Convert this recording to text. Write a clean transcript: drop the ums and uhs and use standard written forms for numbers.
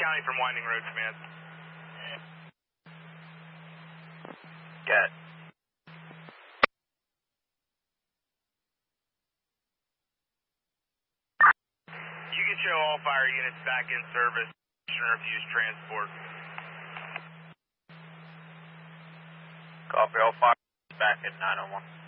County from Winding Road Command. Got it. You can show all fire units back in service. Refuse transport. Copy, all fire back at 901.